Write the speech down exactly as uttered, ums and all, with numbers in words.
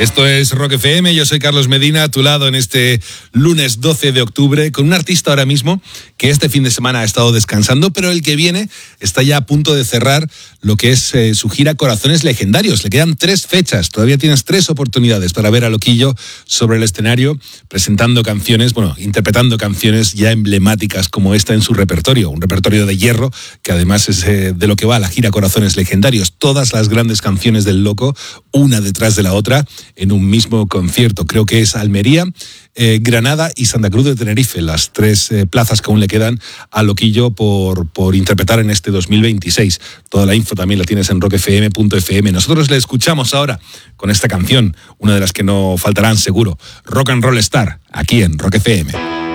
Esto es Rock F M, yo soy Carlos Medina, a tu lado en este lunes doce de octubre, con un artista ahora mismo que este fin de semana ha estado descansando, pero el que viene está ya a punto de cerrar lo que es eh, su gira Corazones Legendarios. Le quedan tres fechas, todavía tienes tres oportunidades para ver a Loquillo sobre el escenario, presentando canciones, bueno, interpretando canciones ya emblemáticas como esta en su repertorio, un repertorio de hierro, que además es eh, de lo que va la gira Corazones Legendarios. Todas las grandes canciones del Loco, una detrás de la otra, en un mismo concierto. Creo que es Almería, eh, Granada y Santa Cruz de Tenerife, las tres eh, plazas que aún le quedan a Loquillo por, por interpretar en este dos mil veintiséis. Toda la info también la tienes en rock f m punto f m. Nosotros le escuchamos ahora con esta canción, una de las que no faltarán seguro, Rock and Roll Star, aquí en Rock F M.